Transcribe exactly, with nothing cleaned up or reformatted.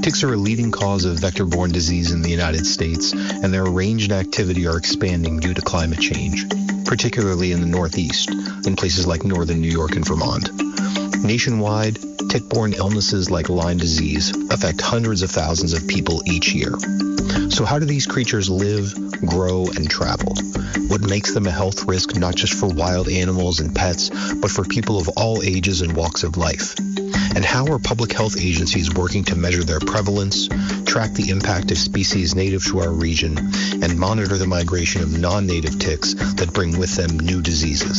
Ticks are a leading cause of vector-borne disease in the United States, and their range and activity are expanding due to climate change, particularly in the Northeast, in places like northern New York and Vermont. Nationwide, tick-borne illnesses like Lyme disease affect hundreds of thousands of people each year. So how do these creatures live, grow, and travel? What makes them a health risk not just for wild animals and pets, but for people of all ages and walks of life? And how are public health agencies working to measure their prevalence, track the impact of species native to our region, and monitor the migration of non-native ticks that bring with them new diseases?